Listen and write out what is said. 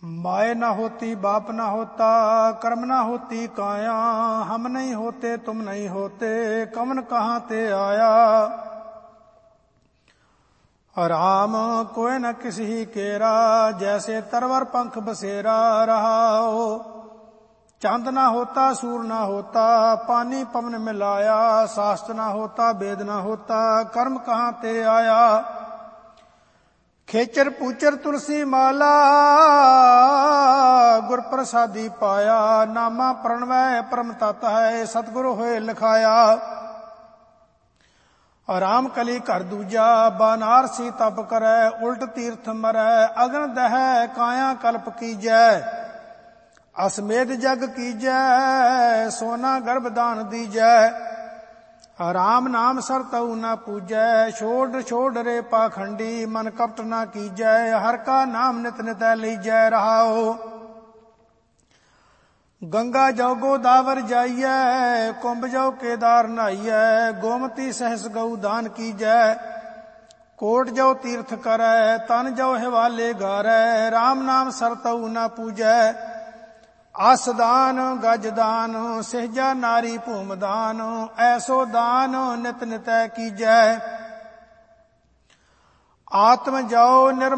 My न होती बाप न होता, कर्म न होती काया, हम नहीं होते तुम नहीं होते, कवन कहाँ ते आया। राम कोय न किसी ही केरा, जैसे तरवर पंख बसेरा रहाओ। चांद ना होता सूर ना होता, पानी पवन मिलाया, शास्त्र ना होता वेद ना होता, कर्म कहाँ ते आया। खेचर पूचर तुलसी माला, गुर प्रसादी पाया, नामा प्रणवै परम तत है, सतगुरु होए लिखाया। राम कली कर दूजा, बानारसी तप करै, उल्ट तीर्थ मरै, अगन दह काया कल्प कीजै। असमेध जग कीजै, सोना गर्भ दान दीजै। राम नाम सर तऊ न पूजै, छोड़ छोड़ रे पाखंडी, मन कपट न कीजै, हर का नाम नित नित लीजै रहाओ। गंगा जाओ गोदावर जाइयै, कुंभ जाओ केदार नहाइयै, गोमती सहस गऊ दान कीजै। कोट जाओ तीर्थ करै, तन जाओ हिवाले गारै, राम नाम सर तऊ न पूजै। आसदान गजदान, सहजा नारी भूमदान, ऐसो दान नित नित कीजै। आत्म जाओ निर्मल